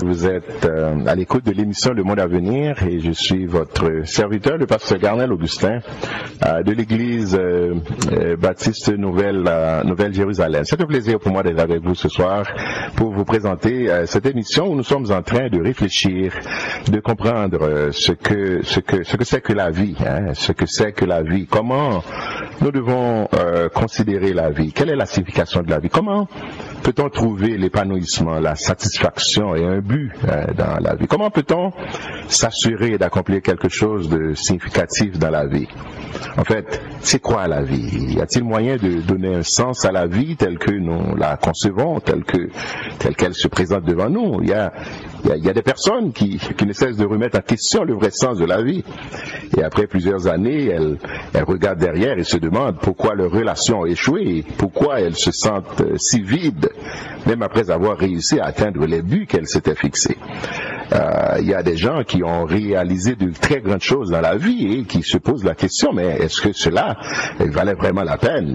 Vous êtes à l'écoute de l'émission Le Monde à venir et je suis votre serviteur, le pasteur Garnel Augustin de l'église baptiste Nouvelle Jérusalem. C'est un plaisir pour moi d'être avec vous ce soir pour vous présenter cette émission où nous sommes en train de réfléchir, de comprendre ce que c'est que la vie, ce que c'est que la vie, comment nous devons considérer la vie, quelle est la signification de la vie, comment peut-on trouver l'épanouissement, la satisfaction et un but dans la vie? Comment peut-on s'assurer d'accomplir quelque chose de significatif dans la vie? En fait, c'est quoi la vie? Y a-t-il moyen de donner un sens à la vie telle que nous la concevons, telle qu'elle se présente devant nous? Il y a des personnes qui ne cessent de remettre en question le vrai sens de la vie. Et après plusieurs années, elles regardent derrière et se demandent pourquoi leur relation a échoué, pourquoi elles se sentent si vides, même après avoir réussi à atteindre les buts qu'elles s'étaient fixés. Il y a des gens qui ont réalisé de très grandes choses dans la vie et qui se posent la question, mais est-ce que cela valait vraiment la peine?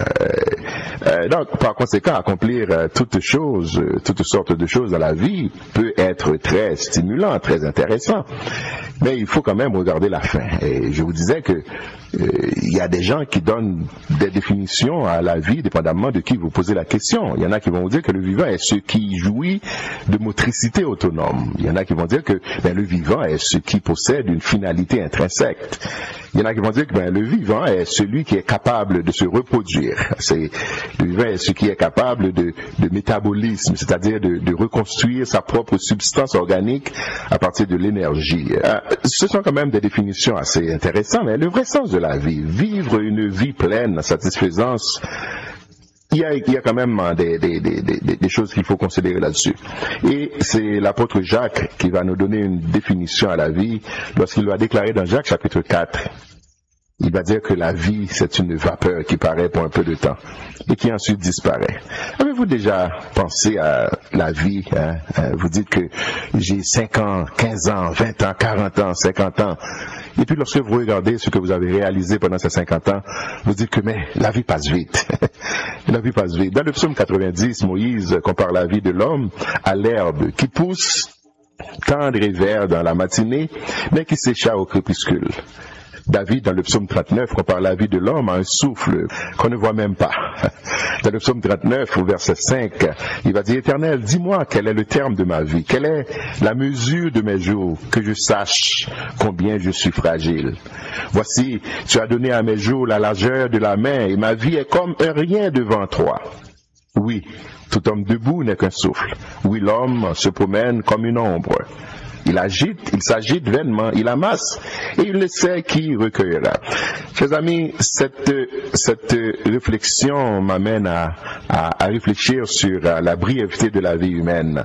Donc, par conséquent, accomplir toutes sortes de choses dans la vie peut être très stimulant, très intéressant. Mais il faut quand même regarder la fin. Et je vous disais que il y a des gens qui donnent des définitions à la vie, dépendamment de qui vous posez la question. Il y en a qui vont vous dire que le vivant est ce qui jouit de motricité autonome. Il y en a qui vont dire que le vivant est ce qui possède une finalité intrinsèque. Il y en a qui vont dire que le vivant est celui qui est capable de se reproduire. Le vivant est ce qui est capable de métabolisme, c'est-à-dire de reconstruire sa propre substance organique à partir de l'énergie. Ce sont quand même des définitions assez intéressantes, mais le vrai sens de la vie, vivre une vie pleine, satisfaisance, il y a quand même des choses qu'il faut considérer là-dessus. Et c'est l'apôtre Jacques qui va nous donner une définition à la vie lorsqu'il va déclarer dans Jacques chapitre 4. Il va dire que la vie, c'est une vapeur qui paraît pour un peu de temps et qui ensuite disparaît. Avez-vous déjà pensé à la vie? Vous dites que j'ai 5 ans, 15 ans, 20 ans, 40 ans, 50 ans. Et puis lorsque vous regardez ce que vous avez réalisé pendant ces 50 ans, vous dites que mais la vie passe vite. La vie passe vite. Dans le psaume 90, Moïse compare la vie de l'homme à l'herbe qui pousse tendre et vert dans la matinée, mais qui sécha au crépuscule. David, dans le psaume 39, compare la vie de l'homme à un souffle qu'on ne voit même pas. Dans le psaume 39, au verset 5, il va dire, Éternel, dis-moi quel est le terme de ma vie, quelle est la mesure de mes jours, que je sache combien je suis fragile. Voici, tu as donné à mes jours la largeur de la main, et ma vie est comme un rien devant toi. Oui, tout homme debout n'est qu'un souffle. Oui, l'homme se promène comme une ombre. Il s'agite vainement, il amasse, et il ne sait qui recueillera. Chers amis, cette réflexion m'amène à réfléchir sur la brièveté de la vie humaine.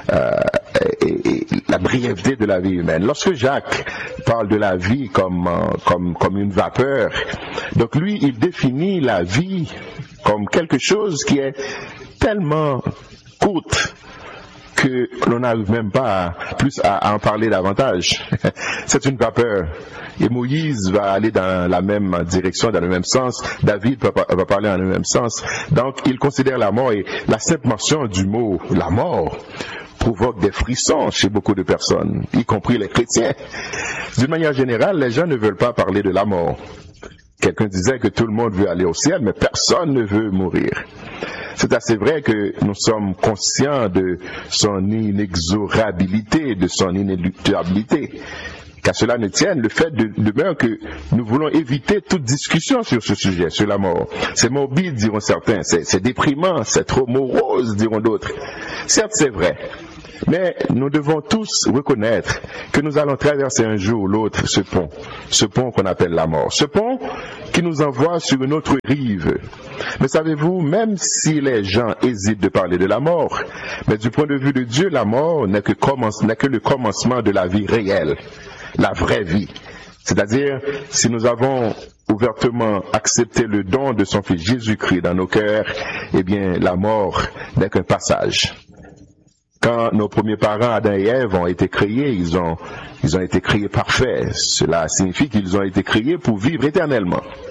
Et la brièveté de la vie humaine. Lorsque Jacques parle de la vie comme une vapeur, donc lui, il définit la vie comme quelque chose qui est tellement courte que l'on n'arrive même pas à en parler davantage. C'est une vapeur. Et Moïse va aller dans la même direction, dans le même sens. David va parler dans le même sens. Donc, il considère la mort, et la simple mention du mot « la mort » provoque des frissons chez beaucoup de personnes, y compris les chrétiens. D'une manière générale, les gens ne veulent pas parler de la mort. Quelqu'un disait que tout le monde veut aller au ciel, mais personne ne veut mourir. C'est assez vrai que nous sommes conscients de son inexorabilité, de son inéluctabilité. Qu'à cela ne tienne, le fait demeure que nous voulons éviter toute discussion sur ce sujet, sur la mort. C'est morbide, diront certains, c'est déprimant, c'est trop morose, diront d'autres. Certes, c'est vrai. Mais nous devons tous reconnaître que nous allons traverser un jour ou l'autre ce pont qu'on appelle la mort, ce pont qui nous envoie sur une autre rive. Mais savez-vous, même si les gens hésitent de parler de la mort, mais du point de vue de Dieu, la mort n'est que le commencement de la vie réelle, la vraie vie. C'est-à-dire, si nous avons ouvertement accepté le don de son Fils Jésus-Christ dans nos cœurs, eh bien, la mort n'est qu'un passage. Quand nos premiers parents, Adam et Ève, ont été créés, ils ont été créés parfaits. Cela signifie qu'ils ont été créés pour vivre éternellement.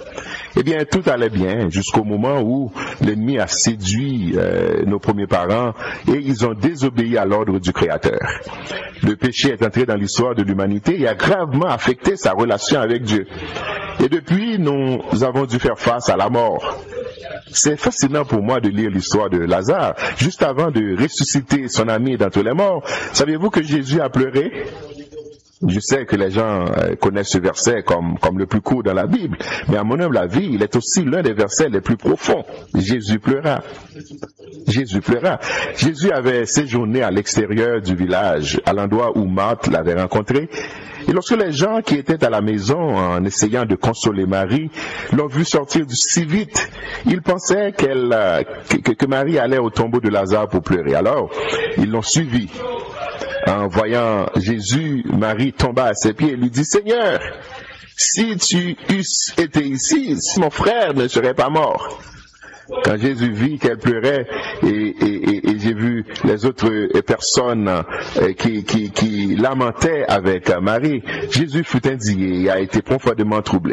Eh bien, tout allait bien jusqu'au moment où l'ennemi a séduit nos premiers parents et ils ont désobéi à l'ordre du Créateur. Le péché est entré dans l'histoire de l'humanité et a gravement affecté sa relation avec Dieu. Et depuis, nous avons dû faire face à la mort. C'est fascinant pour moi de lire l'histoire de Lazare. Juste avant de ressusciter son ami d'entre les morts, saviez-vous que Jésus a pleuré? Je sais que les gens connaissent ce verset comme le plus court dans la Bible, mais à mon humble avis, il est aussi l'un des versets les plus profonds. Jésus pleura. Jésus pleura. Jésus avait séjourné à l'extérieur du village, à l'endroit où Marthe l'avait rencontré. Et lorsque les gens qui étaient à la maison, en essayant de consoler Marie, l'ont vu sortir si vite, ils pensaient que Marie allait au tombeau de Lazare pour pleurer. Alors, ils l'ont suivi. En voyant Jésus, Marie tomba à ses pieds et lui dit, « Seigneur, si tu eusses été ici, si mon frère ne serait pas mort. » Quand Jésus vit qu'elle pleurait et j'ai vu les autres personnes qui lamentaient avec Marie, Jésus fut indigné et a été profondément troublé.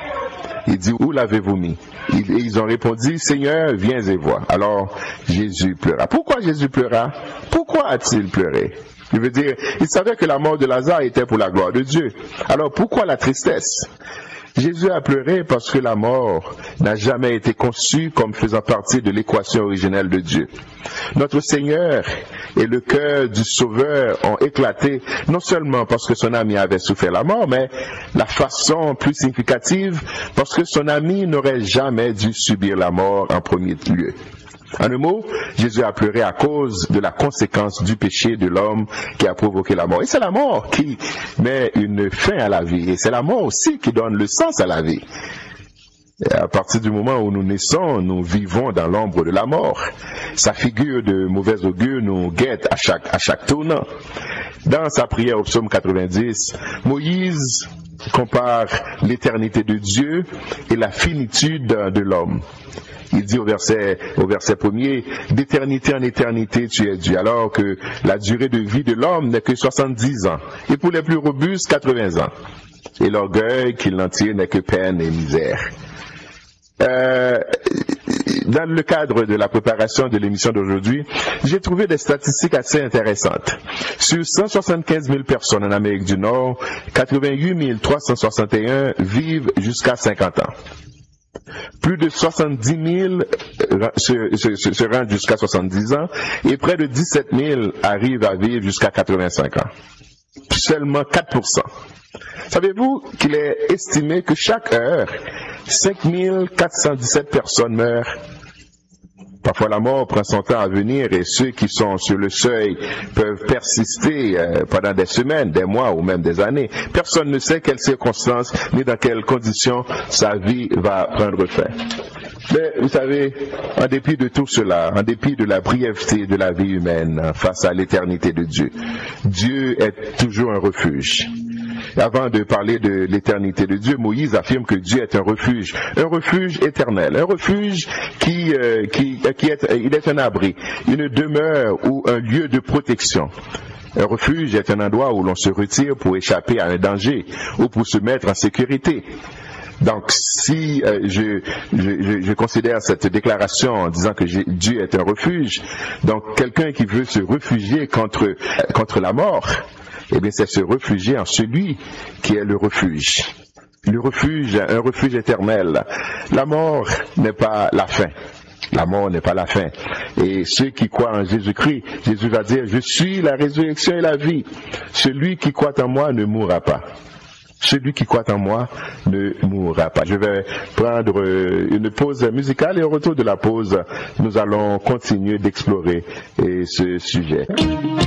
Il dit, où l'avez-vous mis? Ils ont répondu, Seigneur, viens et vois. Alors Jésus pleura. Pourquoi Jésus pleura? Pourquoi a-t-il pleuré? Je veux dire, il savait que la mort de Lazare était pour la gloire de Dieu. Alors pourquoi la tristesse? Jésus a pleuré parce que la mort n'a jamais été conçue comme faisant partie de l'équation originelle de Dieu. Notre Seigneur et le cœur du Sauveur ont éclaté, non seulement parce que son ami avait souffert la mort, mais la façon plus significative, parce que son ami n'aurait jamais dû subir la mort en premier lieu. En un mot, Jésus a pleuré à cause de la conséquence du péché de l'homme qui a provoqué la mort. Et c'est la mort qui met une fin à la vie. Et c'est la mort aussi qui donne le sens à la vie. Et à partir du moment où nous naissons, nous vivons dans l'ombre de la mort. Sa figure de mauvais augure nous guette à chaque tournant. Dans sa prière au psaume 90, Moïse compare l'éternité de Dieu et la finitude de l'homme. Il dit au verset 1er, d'éternité en éternité tu es Dieu, alors que la durée de vie de l'homme n'est que 70 ans, et pour les plus robustes, 80 ans. Et l'orgueil qu'il en tire n'est que peine et misère. Dans le cadre de la préparation de l'émission d'aujourd'hui, j'ai trouvé des statistiques assez intéressantes. Sur 175 000 personnes en Amérique du Nord, 88 361 vivent jusqu'à 50 ans. Plus de 70 000 se rendent jusqu'à 70 ans et près de 17 000 arrivent à vivre jusqu'à 85 ans. Seulement 4%. Savez-vous qu'il est estimé que chaque heure, 5 417 personnes meurent? Parfois la mort prend son temps à venir et ceux qui sont sur le seuil peuvent persister pendant des semaines, des mois ou même des années. Personne ne sait quelles circonstances ni dans quelles conditions sa vie va prendre fin. Mais vous savez, en dépit de tout cela, en dépit de la brièveté de la vie humaine face à l'éternité de Dieu, Dieu est toujours un refuge. Avant de parler de l'éternité de Dieu, Moïse affirme que Dieu est un refuge éternel, un refuge il est un abri, une demeure ou un lieu de protection. Un refuge est un endroit où l'on se retire pour échapper à un danger ou pour se mettre en sécurité. Donc, si je considère cette déclaration en disant que Dieu est un refuge, donc quelqu'un qui veut se réfugier contre la mort, eh bien, c'est se réfugier en celui qui est le refuge. Le refuge, un refuge éternel. La mort n'est pas la fin. La mort n'est pas la fin. Et ceux qui croient en Jésus-Christ, Jésus va dire, je suis la résurrection et la vie. Celui qui croit en moi ne mourra pas. Celui qui croit en moi ne mourra pas. Je vais prendre une pause musicale et au retour de la pause, nous allons continuer d'explorer ce sujet.